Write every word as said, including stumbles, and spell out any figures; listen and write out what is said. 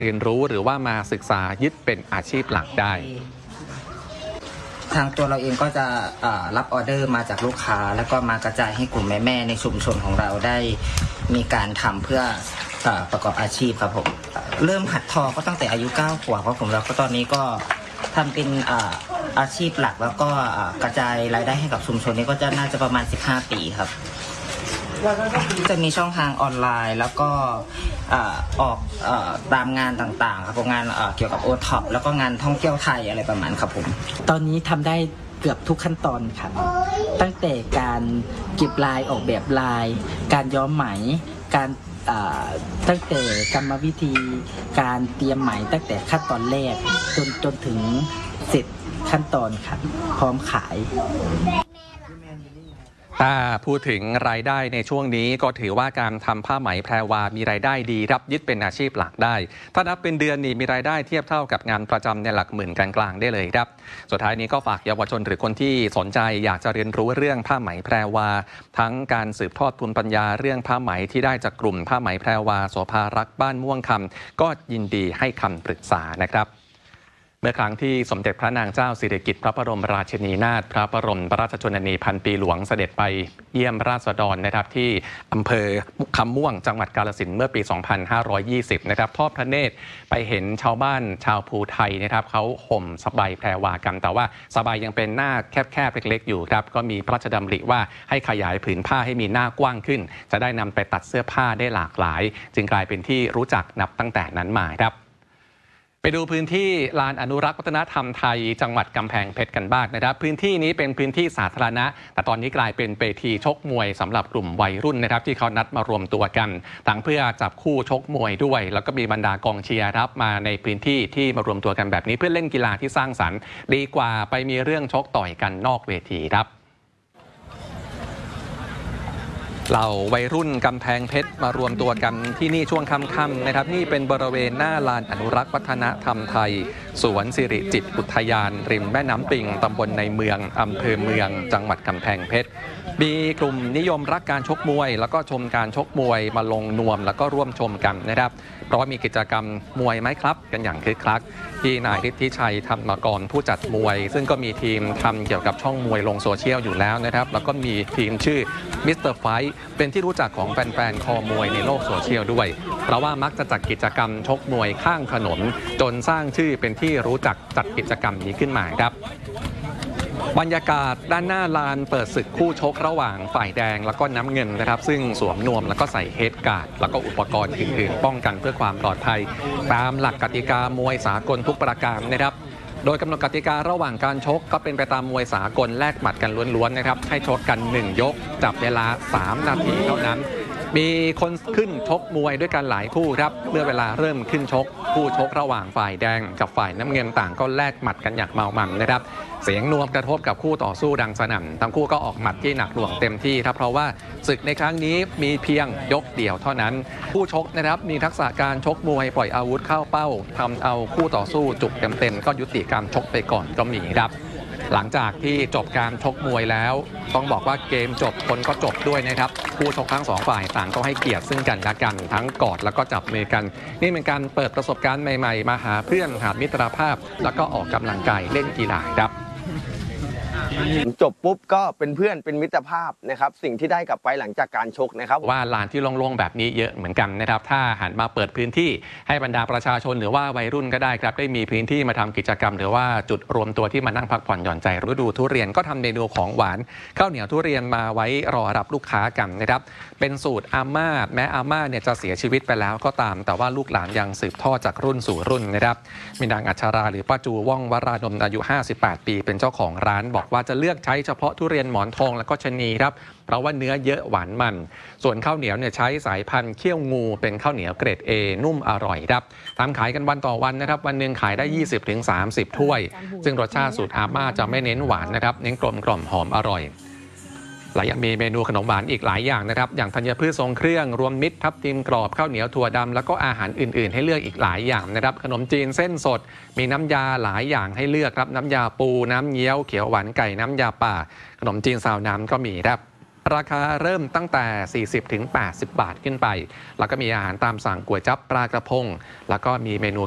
เรียนรู้หรือว่ามาศึกษายึดเป็นอาชีพหลักได้ทางตัวเราเองก็จะรับออเดอร์มาจากลูกค้าแล้วก็มากระจายให้กลุ่มแม่ๆในชุมชนของเราได้มีการทำเพื่อประกอบอาชีพครับผมเริ่มหัดทอก็ตั้งแต่อายุเก้าขวบครับผมแล้วก็ตอนนี้ก็ทำเป็นอาชีพหลักแล้วก็กระจายรายได้ให้กับชุมชนนี้ก็จะน่าจะประมาณสิบห้าปีครับจะมีช่องทางออนไลน์แล้วก็ออกตามงานต่างๆครับงานเกี่ยวกับโอท็อปแล้วก็งานท่องเที่ยวไทยอะไรประมาณครับผมตอนนี้ทำได้เกือบทุกขั้นตอนครับตั้งแต่การเก็บลายออกแบบลายการย้อมไหมการตั้งแต่กรรมวิธีการเตรียมไหมตั้งแต่ขั้นตอนแรกจนจนถึงเสร็จขั้นตอนครับพร้อมขายถ้าพูดถึงรายได้ในช่วงนี้ก็ถือว่าการทำผ้าไหมแพรวามีรายได้ดีรับยึดเป็นอาชีพหลักได้ถ้านับเป็นเดือนนี่มีรายได้เทียบเท่ากับงานประจำในหลักหมื่นกลางๆได้เลยครับสุดท้ายนี้ก็ฝากเยาวชนหรือคนที่สนใจอยากจะเรียนรู้เรื่องผ้าไหมแพรวาทั้งการสืบทอดภูมิปัญญาเรื่องผ้าไหมที่ได้จากกลุ่มผ้าไหมแพรวาโสภารักษ์บ้านม่วงคำก็ยินดีให้คำปรึกษานะครับเมื่อครั้งที่สมเด็จพระนางเจ้าสิริกิติ์พระบรมราชินีนาถพระบรมราชชนนีพันปีหลวงเสด็จไปเยี่ยมราษฎรนะครับที่อำเภอคำม่วงจังหวัดกาฬสินธุ์เมื่อปี สองพันห้าร้อยยี่สิบ นะครับทอดพระเนตรไปเห็นชาวบ้านชาวภูไทยนะครับเขาห่มสบายแพรวากันแต่ว่าสบายยังเป็นหน้าแคบๆเล็กๆอยู่ครับก็มีพระราชดำริว่าให้ขยายผืนผ้าให้มีหน้ากว้างขึ้นจะได้นำไปตัดเสื้อผ้าได้หลากหลายจึงกลายเป็นที่รู้จักนับตั้งแต่นั้นมาครับไปดูพื้นที่ลานอนุรักษ์วัฒนธรรมไทยจังหวัดกำแพงเพชรกันบ้างนะครับพื้นที่นี้เป็นพื้นที่สาธารณะแต่ตอนนี้กลายเป็นเวทีชกมวยสำหรับกลุ่มวัยรุ่นนะครับที่เขานัดมารวมตัวกันทั้งเพื่อจับคู่ชกมวยด้วยแล้วก็มีบรรดากองเชียร์ครับมาในพื้นที่ที่มารวมตัวกันแบบนี้เพื่อเล่นกีฬาที่สร้างสรรค์ดีกว่าไปมีเรื่องชกต่อยกันนอกเวทีครับเหล่าวัยรุ่นกำแพงเพชรมารวมตัวกันที่นี่ช่วงค่ำๆนะครับนี่เป็นบริเวณหน้าลานอนุรักษ์วัฒนธรรมไทยสวนสิริจิตรอุทยานริมแม่น้ำปิงตำบลในเมืองอำเภอเมืองจังหวัดกำแพงเพชรมีกลุ่มนิยมรักการชกมวยแล้วก็ชมการชกมวยมาลงนวมแล้วก็ร่วมชมกันนะครับเพราะว่ามีกิจกรรมมวยไหมครับกันอย่างคึกคักที่นายฤทธิชัยธรรมกรผู้จัดมวยซึ่งก็มีทีมทำเกี่ยวกับช่องมวยลงโซเชียลอยู่แล้วนะครับแล้วก็มีทีมชื่อมิสเตอร์ไฟท์เป็นที่รู้จักของแฟนๆคอมวยในโลกโซเชียลด้วยเพราะว่ามักจะจัดกิจกรรมชกมวยข้างถนนจนสร้างชื่อเป็นที่รู้จักจัดกิจกรรมนี้ขึ้นมาครับบรรยากาศด้านหน้าลานเปิดศึกคู่ชกระหว่างฝ่ายแดงแล้วก็น้ำเงินนะครับซึ่งสวมนวมแล้วก็ใส่เฮดการ์ดแล้วก็อุปกรณ์อื่นๆป้องกันเพื่อความปลอดภัยตามหลักกติกามวยสากลทุกประการนะครับโดยกำหนดกติการะหว่างการชกก็เป็นไปตามมวยสากลแลกหมัดกันล้วนๆนะครับให้ชกกันหนึ่งยกจับเวลาสามนาทีเท่านั้นมีคนขึ้นชกมวยด้วยกันหลายคู่ครับเมื่อเวลาเริ่มขึ้นชกคู่ชกระหว่างฝ่ายแดงกับฝ่ายน้ำเงินต่างก็แลกหมัดกันอย่างเมามันนะครับเสียงนวมกระทบกับคู่ต่อสู้ดังสนั่นทั้งคู่ก็ออกหมัดที่หนักหน่วงเต็มที่ครับเพราะว่าศึกในครั้งนี้มีเพียงยกเดียวเท่านั้นผู้ชกนะครับมีทักษะการชกมวยปล่อยอาวุธเข้าเป้าทำเอาคู่ต่อสู้จุกเต็มๆก็ยุติการชกไปก่อนก็มีครับหลังจากที่จบการชกมวยแล้วต้องบอกว่าเกมจบคนก็จบด้วยนะครับผู้ชกทั้งสองฝ่ายต่างก็ให้เกียรติซึ่งกันและกันทั้งกอดแล้วก็จับมือกันนี่เป็นการเปิดประสบการณ์ใหม่ๆมาหาเพื่อนหามิตรภาพแล้วก็ออกกำลังกายเล่นกีฬาครับจบปุ๊บก็เป็นเพื่อนเป็นมิตรภาพนะครับสิ่งที่ได้กลับไปหลังจากการชกนะครับว่าลานที่โล่งๆแบบนี้เยอะเหมือนกันนะครับถ้าหันมาเปิดพื้นที่ให้บรรดาประชาชนหรือว่าวัยรุ่นก็ได้ครับได้มีพื้นที่มาทำกิจกรรมหรือว่าจุดรวมตัวที่มานั่งพักผ่อนหย่อนใจฤดูทุเรียนก็ทำเมนูของหวานข้าวเหนียวทุเรียนมาไว้รอรับลูกค้ากันนะครับเป็นสูตรอาม่าแม้อาม่าเนี่ยจะเสียชีวิตไปแล้วก็ตามแต่ว่าลูกหลานยังสืบทอดจากรุ่นสู่รุ่นนะครับมีนางอัชราหรือป้าจูว่องวรานนท์อายุห้าสิบแปดปีเป็นเจ้าของร้านบอกว่าจะเลือกใช้เฉพาะทุเรียนหมอนทองและก็ชะนีครับเพราะว่าเนื้อเยอะหวานมันส่วนข้าวเหนียวเนี่ยใช้สายพันธุ์เขี้ยวงูเป็นข้าวเหนียวเกรด A นุ่มอร่อยครับทำขายกันวันต่อวันนะครับวันหนึ่งขายได้ ยี่สิบถึงสามสิบ ถ้วยซึ่งรสชาติสูตรอาม่าจะไม่เน้นหวานนะครับเน้นกลมกล่อมหอมอร่อยหลายมีเมนูขนมหวานอีกหลายอย่างนะครับอย่างธัญพืชทรงเครื่องรวมมิตรทับทิมกรอบข้าวเหนียวถั่วดำแล้วก็อาหารอื่นๆให้เลือกอีกหลายอย่างนะครับขนมจีนเส้นสดมีน้ำยาหลายอย่างให้เลือกครับน้ำยาปูน้ำเงี้ยวเขียวหวานไก่น้ำยาป่าขนมจีนซาวน้ำก็มีครับราคาเริ่มตั้งแต่ สี่สิบถึงแปดสิบ บาทขึ้นไป แล้วก็มีอาหารตามสั่งก๋วยจั๊บปลากระพง แล้วก็มีเมนู